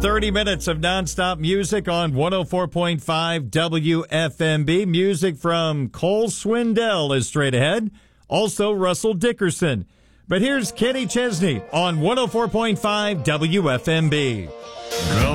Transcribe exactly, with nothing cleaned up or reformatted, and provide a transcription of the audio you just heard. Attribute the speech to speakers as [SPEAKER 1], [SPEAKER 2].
[SPEAKER 1] thirty minutes of nonstop music on one oh four point five W F M B. Music from Cole Swindell is straight ahead. Also, Russell Dickerson. But here's Kenny Chesney on one oh four point five W F M B.